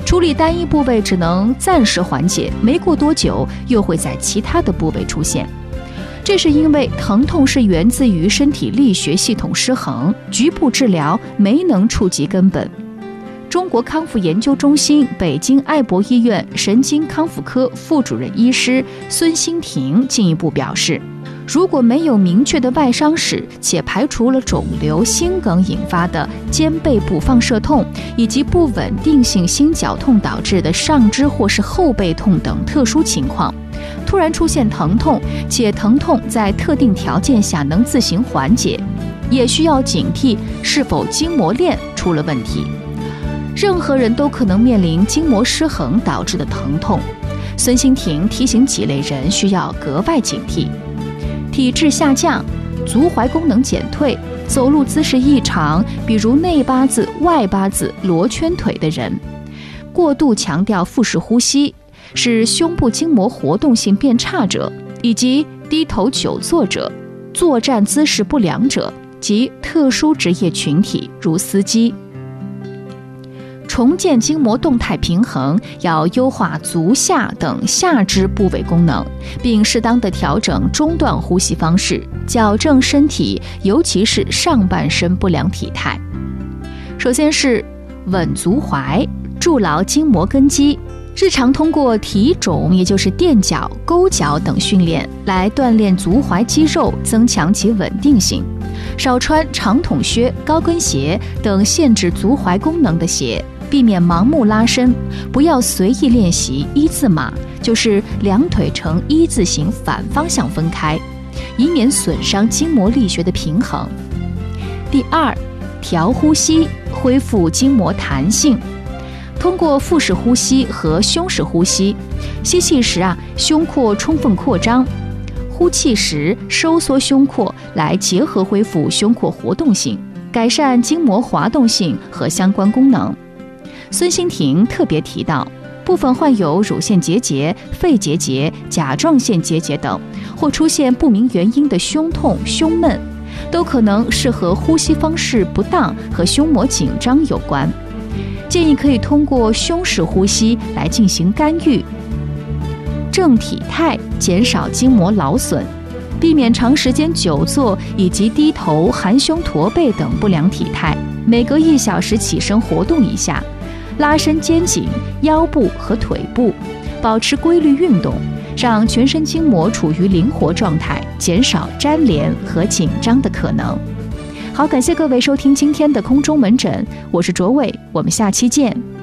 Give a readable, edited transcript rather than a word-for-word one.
处理单一部位只能暂时缓解，没过多久又会在其他的部位出现。这是因为疼痛是源自于身体力学系统失衡，局部治疗没能触及根本。中国康复研究中心北京爱博医院神经康复科副主任医师孙新婷进一步表示，如果没有明确的外伤史，且排除了肿瘤、心梗引发的肩背部放射痛以及不稳定性心绞痛导致的上肢或是后背痛等特殊情况，突然出现疼痛，且疼痛在特定条件下能自行缓解，也需要警惕是否筋膜链出了问题。任何人都可能面临筋膜失衡导致的疼痛。孙新婷提醒几类人需要格外警惕：体质下降、足踝功能减退、走路姿势异常，比如内八字、外八字、罗圈腿的人；过度强调腹式呼吸，使胸部筋膜活动性变差者，以及低头久坐者、作战姿势不良者及特殊职业群体，如司机。重建筋膜动态平衡，要优化足下等下肢部位功能，并适当的调整中段呼吸方式，矫正身体，尤其是上半身不良体态。首先是稳足踝，筑牢筋膜根基。日常通过提踵，也就是垫脚、勾脚等训练来锻炼足踝肌肉，增强其稳定性。少穿长筒靴、高跟鞋等限制足踝功能的鞋，避免盲目拉伸，不要随意练习一字马，就是两腿呈一字形反方向分开，以免损伤筋膜力学的平衡。第二，调呼吸，恢复筋膜弹性。通过腹式呼吸和胸式呼吸，吸气时胸廓充分扩张，呼气时收缩胸廓，来结合恢复胸廓活动性，改善筋膜滑动性和相关功能。孙新婷特别提到，部分患有乳腺结节、肺结节、甲状腺结节等，或出现不明原因的胸痛、胸闷，都可能是和呼吸方式不当和胸膜紧张有关。建议可以通过胸式呼吸来进行干预，正体态，减少筋膜劳损，避免长时间久坐以及低头、含胸驼背等不良体态。每隔1小时起身活动一下，拉伸肩颈、腰部和腿部，保持规律运动，让全身筋膜处于灵活状态，减少粘连和紧张的可能。好，感谢各位收听今天的空中门诊，我是卓伟，我们下期见。